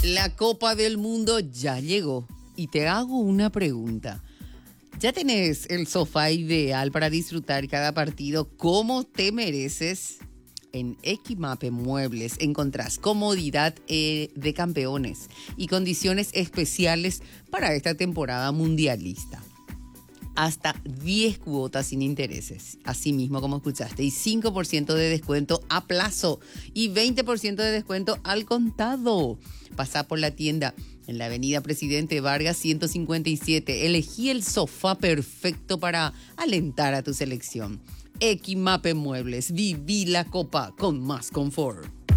La Copa del Mundo ya llegó y te hago una pregunta. ¿Ya tenés el sofá ideal para disfrutar cada partido como te mereces? En Equimape Muebles encontrás comodidad de campeones y condiciones especiales para esta temporada mundialista. Hasta 10 cuotas sin intereses, así mismo como escuchaste, y 5% de descuento a plazo y 20% de descuento al contado. Pasá por la tienda en la avenida Presidente Vargas 157. Elegí el sofá perfecto para alentar a tu selección. Equimape Muebles, viví la copa con más confort.